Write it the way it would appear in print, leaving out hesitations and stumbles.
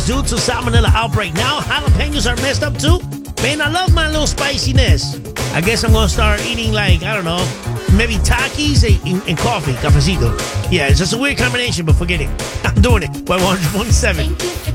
Due to salmonella outbreak, now jalapenos are messed up too. Man, I love my little spiciness. I guess I'm gonna start eating like, I don't know, maybe Takis and coffee, cafecito. Yeah, it's just a weird combination, but forget it. I'm doing it. By 100.7.